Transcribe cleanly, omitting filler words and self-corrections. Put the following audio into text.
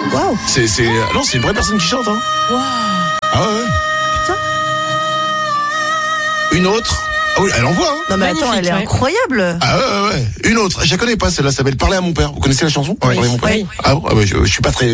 Waouh. Non, c'est une vraie personne qui chante, hein. Waouh. Ah ouais. Putain. Une autre. Ah oui, elle envoie, hein. Non mais attends, elle est incroyable. Ah ouais. Une autre. Je la connais pas, celle-là s'appelle Parler à mon père. Vous connaissez la chanson? Oui. Parler à mon père. Oui. Ah bon, je suis pas très